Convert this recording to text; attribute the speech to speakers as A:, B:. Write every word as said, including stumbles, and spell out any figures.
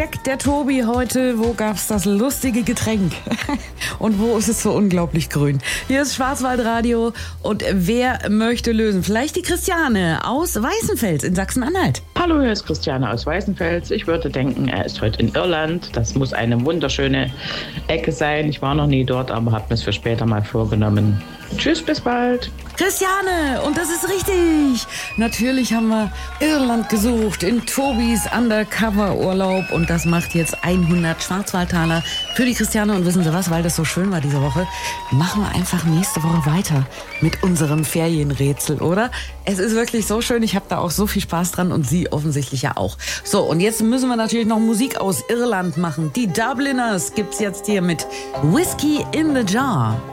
A: steckt der Tobi heute? Wo gab's das lustige Getränk? Und wo ist es so unglaublich grün? Hier ist Schwarzwaldradio und wer möchte lösen? Vielleicht die Christiane aus Weißenfels in Sachsen-Anhalt.
B: Hallo, hier ist Christiane aus Weißenfels. Ich würde denken, er ist heute in Irland. Das muss eine wunderschöne Ecke sein. Ich war noch nie dort, aber habe mir es für später mal vorgenommen. Tschüss, bis bald.
A: Christiane, und das ist richtig. Natürlich haben wir Irland gesucht in Tobis Undercover-Urlaub und das macht jetzt hundert Schwarzwaldtaler für die Christiane. Und wissen Sie was, weil das so schön war diese Woche, machen wir einfach nächste Woche weiter mit unserem Ferienrätsel, oder? Es ist wirklich so schön, ich habe da auch so viel Spaß dran und Sie offensichtlich ja auch. So, und jetzt müssen wir natürlich noch Musik aus Irland machen. Die Dubliners gibt's jetzt hier mit Whiskey in the Jar.